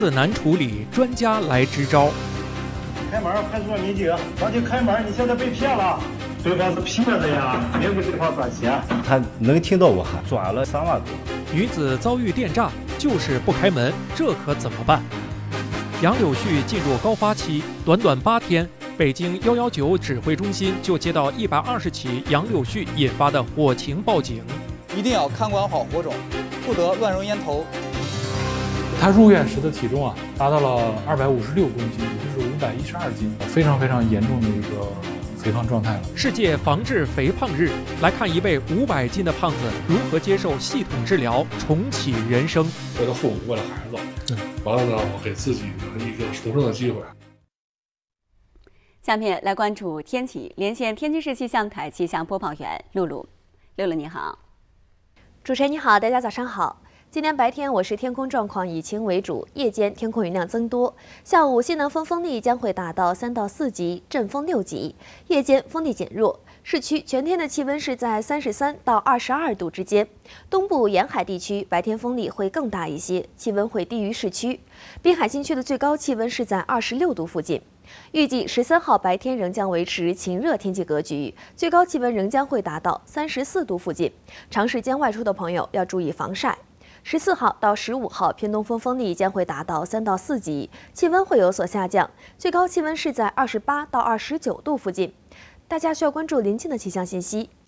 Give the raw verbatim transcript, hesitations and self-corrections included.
难处理，专家来支招。 开门，派出所民警，赶紧开门！你现在被骗了，对方是骗子呀，别给对方转钱。 他能听到我喊，转了三万多。 女子遭遇电诈，就是不开门，这可怎么办？杨柳絮进入高发期，短短八天，北京一一九指挥中心就接到一百二十起杨柳絮引发的火情报警。 一定要看管好火种，不得乱扔烟头。 他入院时的体重啊，达到了二百五十六公斤，也就是五百一十二斤，非常非常严重的一个肥胖状态了。 世界防治肥胖日，来看一位五百斤的胖子如何接受系统治疗，重启人生。 为了父母，为了孩子，嗯，完了呢，我给自己的一个重生的机会。 下面来关注天气，连线天津市气象台气象播报员露露。露露你好。 主持人你好，大家早上好。今天白天我市天空状况以晴为主，夜间天空云量增多。下午西南风风力将会达到三到四级，阵风六级。夜间风力减弱，市区全天的气温是在三十三到二十二度之间。东部沿海地区白天风力会更大一些，气温会低于市区。滨海新区的最高气温是在二十六度附近。预计十三号白天仍将维持晴热天气格局，最高气温仍将会达到三十四度附近。长时间外出的朋友要注意防晒。十四号到十五号偏东风风力将会达到三到四级，气温会有所下降，最高气温是在二十八到二十九度附近。大家需要关注临近的气象信息。